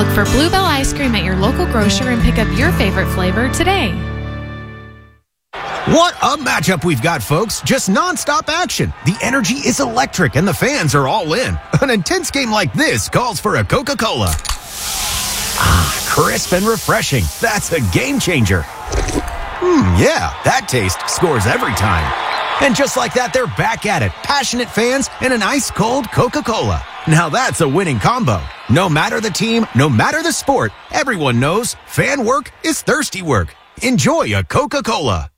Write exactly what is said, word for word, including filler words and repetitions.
Look for Bluebell ice cream at your local grocer and pick up your favorite flavor today. What a matchup we've got, folks. Just nonstop action. The energy is electric and the fans are all in. An intense game like this calls for a Coca-Cola. Ah, crisp and refreshing. That's a game changer. Hmm, yeah, that taste scores every time. And just like that, they're back at it. Passionate fans and an ice-cold Coca-Cola. Now that's a winning combo. No matter the team, no matter the sport, everyone knows fan work is thirsty work. Enjoy a Coca-Cola.